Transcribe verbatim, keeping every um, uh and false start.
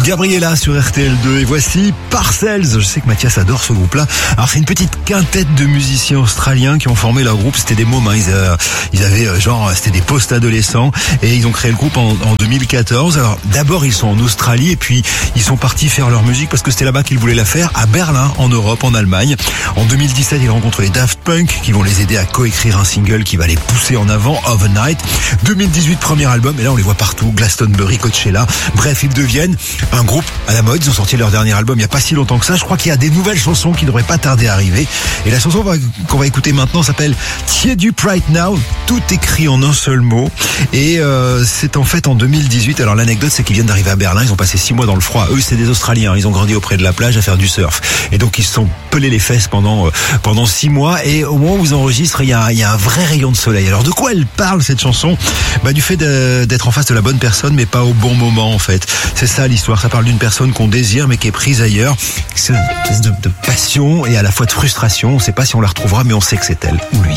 Gabriella sur R T L deux et voici Parcells. Je sais que Mathias adore ce groupe-là. Alors c'est une petite quintette de musiciens australiens qui ont formé leur groupe. C'était des mômes, hein. ils, euh, ils avaient genre, c'était des post-adolescents et ils ont créé le groupe en, en deux mille quatorze. Alors d'abord ils sont en Australie et puis ils sont partis faire leur musique parce que c'était là-bas qu'ils voulaient la faire, à Berlin, en Europe, en Allemagne. En deux mille dix-sept ils rencontrent les Daft Punk qui vont les aider à coécrire un single qui va les pousser en avant, Overnight. deux mille dix-huit premier album et là on les voit partout, Glastonbury, Coachella. Bref, ils deviennent un groupe à la mode. Ils ont sorti leur dernier album il n'y a pas si longtemps que ça. Je crois qu'il y a des nouvelles chansons qui ne devraient pas tarder à arriver. Et la chanson qu'on va écouter maintenant s'appelle Tiedup Right Now. Tout écrit en un seul mot. Et euh, c'est en fait en deux mille dix-huit. Alors l'anecdote, c'est qu'ils viennent d'arriver à Berlin. Ils ont passé six mois dans le froid. Eux, c'est des Australiens. Ils ont grandi auprès de la plage à faire du surf. Et donc ils se sont pelés les fesses pendant euh, pendant six mois. Et au moment où ils enregistrent, il y a, il y a un vrai rayon de soleil. Alors de quoi elle parle cette chanson? Bah du fait de, d'être en face de la bonne personne, mais pas au bon moment en fait. C'est ça l'histoire. Ça parle d'une personne qu'on désire mais qui est prise ailleurs. C'est une espèce de, de passion et à la fois de frustration. On ne sait pas si on la retrouvera, mais on sait que c'est elle ou lui.